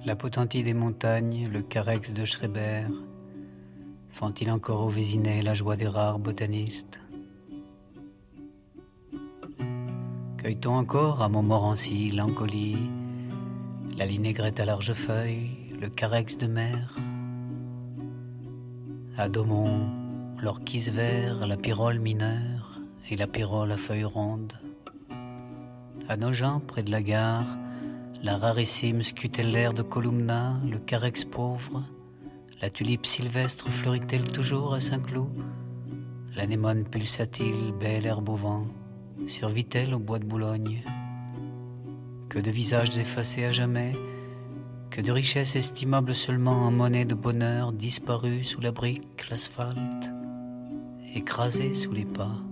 La potentie des montagnes, le carex de Schreiber, font-ils encore au Vésinet la joie des rares botanistes? Cueille-t-on encore à Montmorency l'ancolie, la linaigrette à large feuille, le carex de mer? À Daumont, l'orchis vert, la pyrrole mineure et la pyrrole à feuilles rondes. À Nogent, près de la gare, la rarissime scutellaire de Columna, le carex pauvre, la tulipe sylvestre fleurit-elle toujours à Saint-Cloud? L'anémone pulsatile, belle herbe au vent, survit-elle au bois de Boulogne? Que de visages effacés à jamais, que de richesses estimables seulement en monnaie de bonheur disparues sous la brique, l'asphalte, écrasées sous les pas.